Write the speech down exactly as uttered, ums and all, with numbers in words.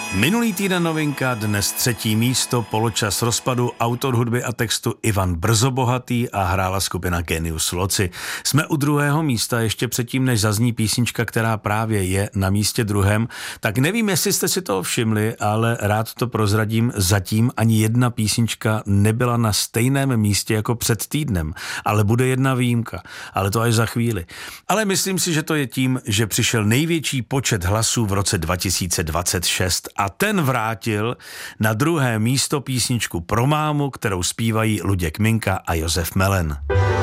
Minulý týden novinka, dnes třetí místo, poločas rozpadu, autor hudby a textu Ivan Brzobohatý a hrála skupina Genius Loci. Jsme u druhého místa, ještě předtím, než zazní písnička, která právě je na místě druhém. Tak nevím, jestli jste si toho všimli, ale rád to prozradím, zatím ani jedna písnička nebyla na stejném místě jako před týdnem, ale bude jedna výjimka, ale to až za chvíli. Ale myslím si, že to je tím, že přišel největší počet hlasů v roce dva tisíce dvacet šest a ten vrátil na druhé místo písničku Pro mámu, kterou zpívají Luděk Minka a Josef Melen.